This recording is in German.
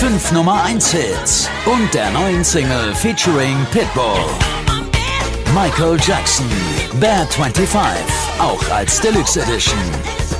5 Nummer 1 Hits und der neuen Single featuring Pitbull. Michael Jackson, Bad 25, auch als Deluxe Edition.